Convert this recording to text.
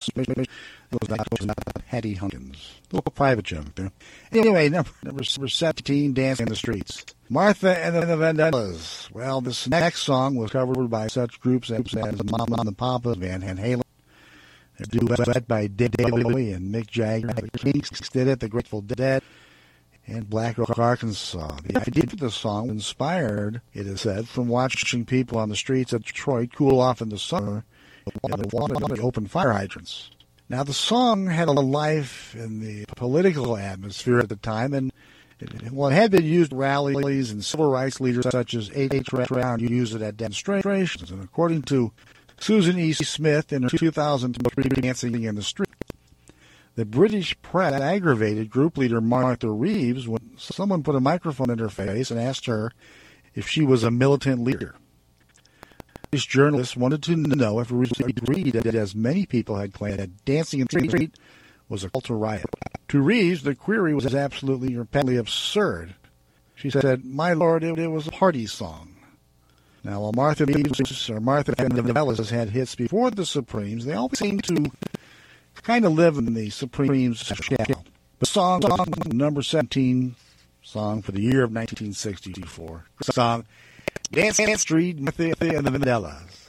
Hattie Hunkins. A little private joke there. Anyway, number 17, Dancing in the Streets. Martha and the Vandellas. Well, this next song was covered by such groups as Mama and the Papas, Van Halen. A duet by David Bowie and Mick Jagger. The Kinks did it, the Grateful Dead, and Black Rock, Arkansas. The idea of the song was inspired, it is said, from watching people on the streets of Detroit cool off in the summer and the water on the open fire hydrants. Now, the song had a life in the political atmosphere at the time, and it had been used at rallies, and civil rights leaders such as H. Brown used it at demonstrations. And according to Susan E. Smith in her 2003 Dancing in the Street, the British press aggravated group leader Martha Reeves when someone put a microphone in her face and asked her if she was a militant leader. British journalists wanted to know if Reeves agreed that, as many people had claimed, that Dancing in the Street was a cult to riot. To Reeves, the query was absolutely patently absurd. She said, "My lord, it was a party song." Now, while Martha and the Vandellas had hits before the Supremes, they always seemed to kind of live in the Supremes' shadow. The song, number 17 song for the year of 1964. Song, Dance Street, Martha and the Vandellas.